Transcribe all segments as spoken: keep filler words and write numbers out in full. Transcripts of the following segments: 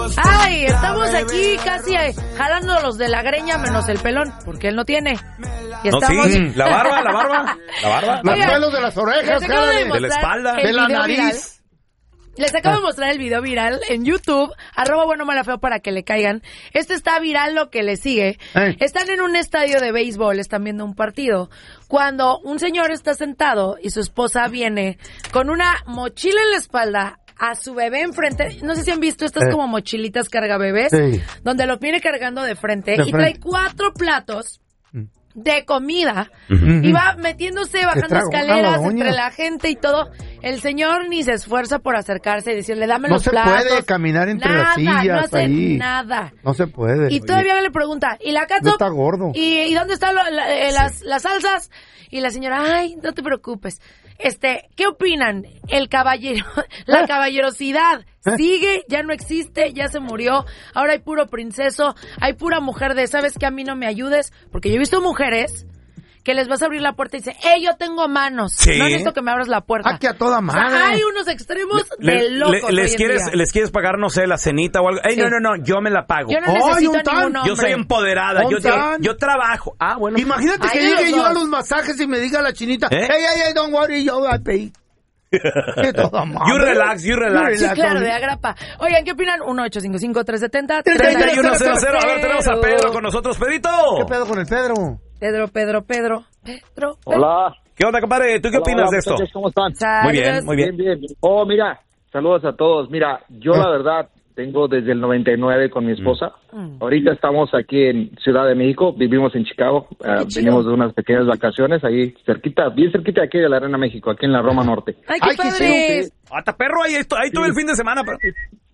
Ay, estamos aquí casi eh, jalando los de la greña menos el pelón, porque él no tiene. Y estamos... No, sí, la barba, la barba, la barba. Los Oigan, pelos de las orejas, les acabo de de, de la mostrar espalda, el de la video nariz. viral. Les acabo de mostrar el video viral en YouTube, arroba bueno mala feo para que le caigan. Este está viral lo que le sigue. Eh. Están en un estadio de béisbol, están viendo un partido, cuando un señor está sentado y su esposa viene con una mochila en la espalda, a su bebé enfrente. No sé si han visto estas Eh. como mochilitas carga bebés, Sí. donde lo viene cargando de frente De y frente. trae cuatro platos de comida Ujú. y va metiéndose, bajando trago, escaleras ah, la entre doña. la gente y todo. El señor ni se esfuerza por acercarse y decirle, dame No los se platos. puede caminar entre nada, las sillas no hace ahí. nada. No se puede. Y todavía le pregunta, ¿y la No catsup? está gordo. ¿Y, y dónde están lo- la- eh, las, las salsas? Y la señora, ay, no te preocupes. Este, ¿qué opinan? El caballero, la ¿Eh? caballerosidad ¿Eh? sigue, ya no existe, ya se murió. Ahora hay puro princeso, hay pura mujer de, ¿sabes qué? A mí no me ayudes. Porque yo he visto mujeres que les vas a abrir la puerta y dice, ¡eh, yo tengo manos! Sí. No necesito que me abras la puerta. Aquí a toda O sea, madre. hay unos extremos Le- de locos le- les hoy en quieres día. les quieres pagar, no sé, la cenita o algo. Ey, Sí. no, no, no, yo me la pago. Yo no Ay, necesito un a tan- ningún hombre. Yo soy empoderada, yo, Un yo, tan- yo trabajo. Ah, bueno. Imagínate que Ay, llegue los yo a dos. los masajes y me diga la chinita, ¿Eh? hey, hey, hey, don't worry, yo I pay. Qué toda madre. You relax, you relax. Sí, claro, de agrapa. Oigan, ¿qué opinan? uno ocho cinco cinco tres siete cero treinta y uno cero cero. A ver, tenemos a Pedro con nosotros. Pedrito. ¿Qué pedo con el Pedro? Pedro, Pedro, Pedro, Pedro. Hola. ¿Qué onda, compadre? ¿Tú qué Hola, opinas hola, de esto? muchachos, ¿cómo están? Muy bien, muy bien. Bien, bien. Oh, mira, saludos a todos. Mira, yo la verdad tengo desde el noventa y nueve con mi esposa. Mm. Ahorita estamos aquí en Ciudad de México, vivimos en Chicago. Uh, chido. venimos de unas pequeñas vacaciones ahí cerquita, bien cerquita de aquí de la Arena México, aquí en la Roma Norte. Ay, qué Ay, qué padre. Hasta perro, ahí, esto- ahí todo el fin de semana. Pero...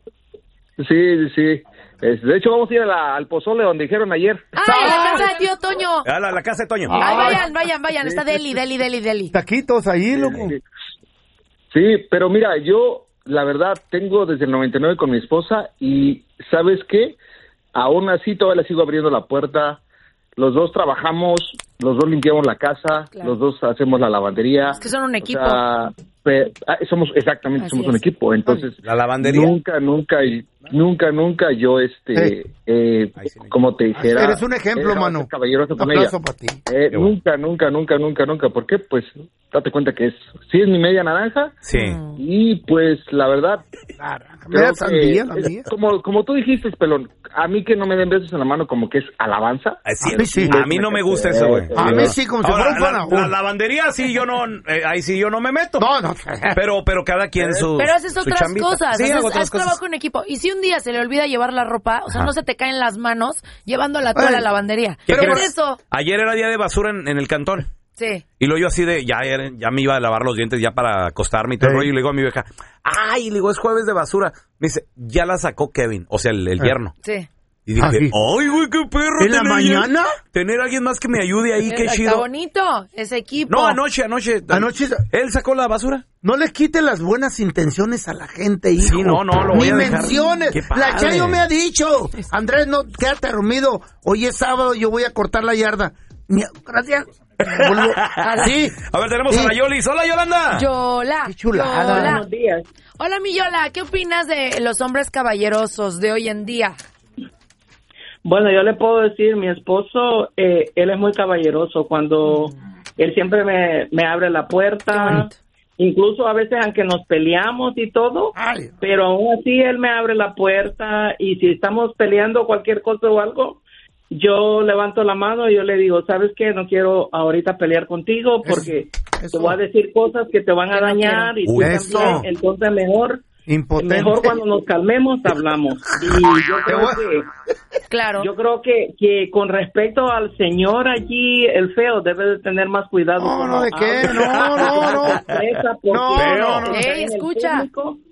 Sí, sí. Es- de hecho, vamos a ir a la- al pozole donde dijeron ayer. Ay, la casa de tío Toño. A la, la casa de Toño. Ay, Ay. vayan, vayan, vayan. Está Deli, Deli, Deli, Deli. Taquitos ahí, loco. Sí. Sí, pero mira, yo la verdad tengo desde el noventa y nueve con mi esposa y ¿sabes qué? Aún así todavía le sigo abriendo la puerta. Los dos trabajamos, los dos limpiamos la casa, Claro. los dos hacemos la lavandería. Es que son un O equipo. sea, pe- ah, somos exactamente Así somos es. un equipo, entonces La lavandería. nunca, nunca, y- nunca, nunca yo este, Sí. eh, Ahí sí. como te dijera, Eres un ejemplo, he dejado de mano. ser caballeroso Un con ella. aplauso para ti. Eh, Qué bueno. nunca, nunca, nunca, nunca, nunca. ¿Por qué? Pues date cuenta que es, sí es mi media naranja Sí. y pues la verdad Me da creo sandía, que la es mía. como como tú dijiste, Pelón, a mí que no me den besos en la mano como que es alabanza. Es cierto. A mí sí. A mí no me gusta eso, güey. A mí sí, como si Ahora, fuera un la, fanajón. la lavandería sí yo no, eh, ahí sí yo no me meto. No, no. Pero, pero cada quien su. Pero haces su otras chambita. cosas, Sí, haces, hago otras haz cosas. trabajo en equipo. Y si un día se le olvida llevar la ropa, o sea, Ajá. no se te caen las manos llevándola toda a la Ay. lavandería. ¿Qué Pero por crees? eso, Ayer era día de basura en, en el cantón. sí. Y luego yo así de, ya, era- ya me iba a lavar los dientes ya para acostarme y todo el Sí. rollo. Y le digo a mi vieja, ay, le digo, es jueves de basura. Me dice, ya la sacó Kevin, o sea, el, el yerno. Sí. Y dije, Ah, sí. ay, güey, qué perro. ¿En la tener- mañana? Tener a alguien más que me ayude ahí, qué Está chido. bonito, ese equipo. No, anoche, anoche. Anoche- Él sacó la basura. No les quite las buenas intenciones a la gente, hijo. Sí, no, no, lo voy Ni a dejar. menciones. Qué La padre. Chayo me ha dicho, Andrés, no, quédate dormido. Hoy es sábado, yo voy a cortar la yarda. Mi- Gracias. Vuelvo. Sí. A ver, tenemos Sí. a la Yolis. Hola, Yolanda. Yola. Qué chulada. Yola. Buenos días. Hola, mi Yola. ¿Qué opinas de los hombres caballerosos de hoy en día? Bueno, yo le puedo decir, mi esposo, eh, él es muy caballeroso cuando él siempre me, me abre la Qué puerta, bonito. incluso a veces aunque nos peleamos y todo, Ay. pero aún así él me abre la puerta y si estamos peleando cualquier cosa o algo, yo levanto la mano y yo le digo, ¿sabes qué? No quiero ahorita pelear contigo porque Eso. te voy a decir cosas que te van a Que no dañar quiero. y tú Eso. también, entonces mejor... Impotente. Mejor cuando nos calmemos hablamos. Y yo creo que Claro. Yo creo que, que con respecto al señor allí, el feo debe de tener más cuidado. No, con no, ¿de lo qué? habla, No, no, no. expresa, porque No, no, no. está Ey, en el escucha. público.